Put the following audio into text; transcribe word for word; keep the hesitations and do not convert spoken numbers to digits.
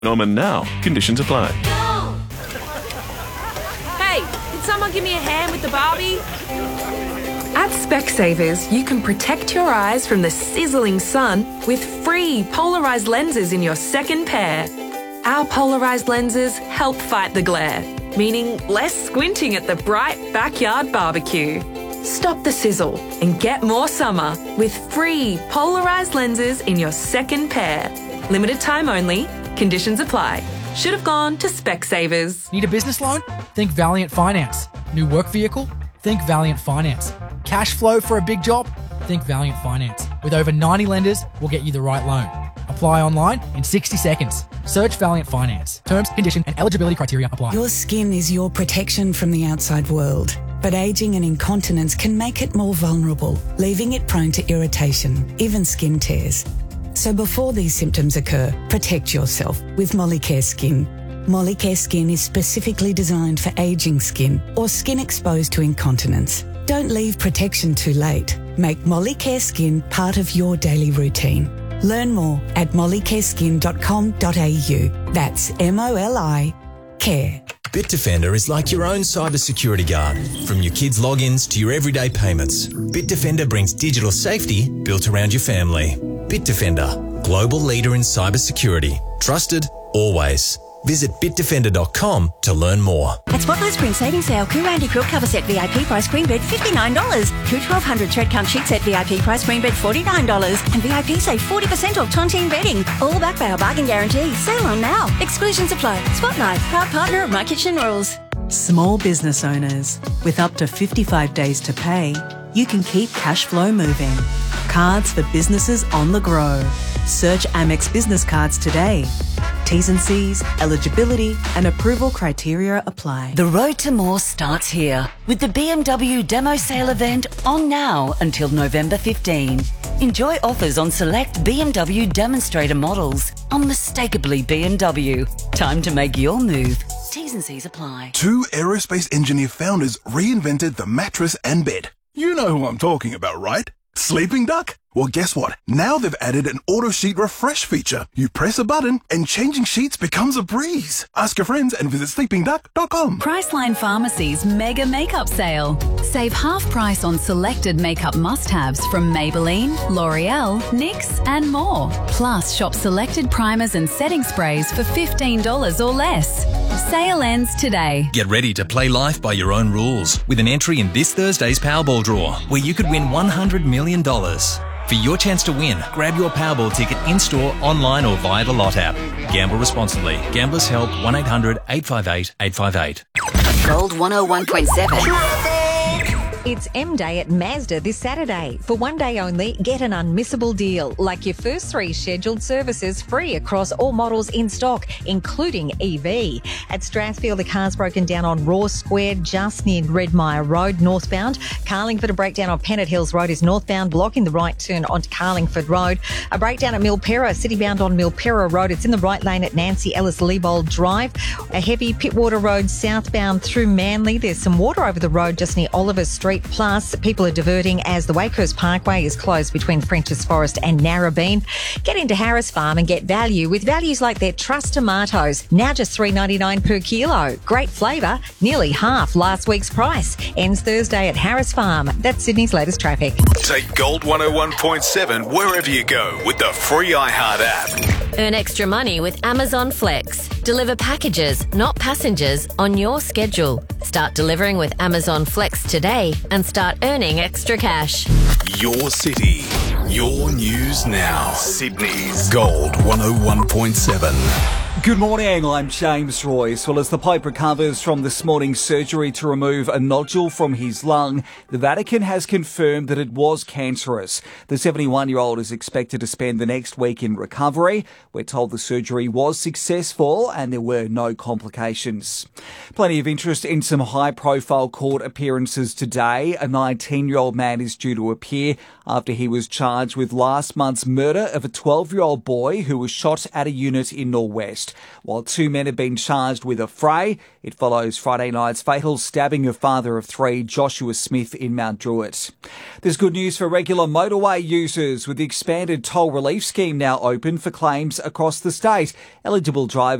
Norman now. Conditions apply. Hey, can someone give me a hand with the Barbie? At Specsavers, you can protect your eyes from the sizzling sun with free polarised lenses in your second pair. Our polarised lenses help fight the glare, meaning less squinting at the bright backyard barbecue. Stop the sizzle and get more summer with free polarised lenses in your second pair. Limited time only. Conditions apply. Should have gone to Specsavers. Need a business loan? Think Valiant Finance. New work vehicle? Think Valiant Finance. Cash flow for a big job? Think Valiant Finance. With over ninety lenders, we'll get you the right loan. Apply online in sixty seconds. Search Valiant Finance. Terms, conditions and eligibility criteria apply. Your skin is your protection from the outside world, but ageing and incontinence can make it more vulnerable, leaving it prone to irritation, even skin tears. So before these symptoms occur, protect yourself with Molicare Skin. Molicare Skin is specifically designed for ageing skin or skin exposed to incontinence. Don't leave protection too late. Make Molicare Skin part of your daily routine. Learn more at mollicare skin dot com dot a u. That's M O L I care. Bitdefender is like your own cybersecurity guard. From your kids' logins to your everyday payments, Bitdefender brings digital safety built around your family. Bitdefender, global leader in cybersecurity. Trusted, always. Visit bitdefender dot com to learn more. At Spotlight Spring Savings Sale, Koo Randy Quilt Cover Set V I P price queen bed fifty-nine dollars. Koo twelve hundred Thread Count Sheet Set V I P price queen bed forty-nine dollars. And V I P save forty percent off Tontine bedding. All backed by our bargain guarantee. Sale on now. Exclusions apply. Spotlight, proud partner of My Kitchen Rules. Small business owners, with up to fifty-five days to pay, you can keep cash flow moving. Cards for businesses on the go. Search Amex Business Cards today. T's and C's, eligibility and approval criteria apply. The road to more starts here with the B M W Demo Sale event on now until November fifteenth. Enjoy offers on select B M W demonstrator models. Unmistakably B M W. Time to make your move. T's and C's apply. Two aerospace engineer founders reinvented the mattress and bed. You know who I'm talking about, right? Sleeping Duck? Well, guess what? Now they've added an auto sheet refresh feature. You press a button and changing sheets becomes a breeze. Ask your friends and visit sleeping duck dot com. Priceline Pharmacy's Mega Makeup Sale. Save half price on selected makeup must-haves from Maybelline, L'Oreal, N Y X and more. Plus, shop selected primers and setting sprays for fifteen dollars or less. Sale ends today. Get ready to play life by your own rules with an entry in this Thursday's Powerball draw, where you could win one hundred million dollars. For your chance to win, grab your Powerball ticket in-store, online or via the Lot app. Gamble responsibly. Gamblers Help one eight hundred eight five eight eight five eight. Gold one oh one point seven. It's M Day at Mazda this Saturday. For one day only, get an unmissable deal, like your first three scheduled services free across all models in stock, including E V. At Strathfield, the car's broken down on Raw Square, just near Redmire Road, northbound. Carlingford, a breakdown on Pennant Hills Road is northbound, blocking the right turn onto Carlingford Road. A breakdown at Milperra, citybound on Milperra Road. It's in the right lane at Nancy Ellis-Liebold Drive. A heavy Pittwater Road southbound through Manly. There's some water over the road just near Oliver Street. Plus, people are diverting as the Wakehurst Parkway is closed between Frenchs Forest and Narrabeen. Get into Harris Farm and get value with values like their Trust tomatoes, now just three dollars ninety-nine per kilo. Great flavour, nearly half last week's price. Ends Thursday at Harris Farm. That's Sydney's latest traffic. Take Gold one oh one point seven wherever you go with the free iHeart app. Earn extra money with Amazon Flex. Deliver packages, not passengers, on your schedule. Start delivering with Amazon Flex today and start earning extra cash. Your city, your news now. Sydney's Gold one oh one point seven. Good morning, I'm James Royce. Well, as the Pope recovers from this morning's surgery to remove a nodule from his lung, the Vatican has confirmed that it was cancerous. The seventy-one-year-old is expected to spend the next week in recovery. We're told the surgery was successful and there were no complications. Plenty of interest in some high-profile court appearances today. A nineteen-year-old man is due to appear after he was charged with last month's murder of a twelve-year-old boy who was shot at a unit in Norwest. While two men have been charged with a fray, it follows Friday night's fatal stabbing of father of three, Joshua Smith, in Mount Druitt. There's good news for regular motorway users, with the expanded toll relief scheme now open for claims across the state. Eligible drivers